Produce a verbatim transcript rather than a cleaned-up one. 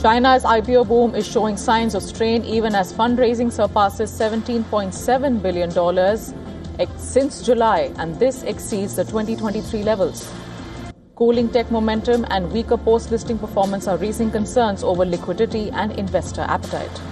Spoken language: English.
China's I P O boom is showing signs of strain even as fundraising surpasses seventeen point seven billion dollars since July, and this exceeds the twenty twenty-three levels. Cooling tech momentum and weaker post-listing performance are raising concerns over liquidity and investor appetite.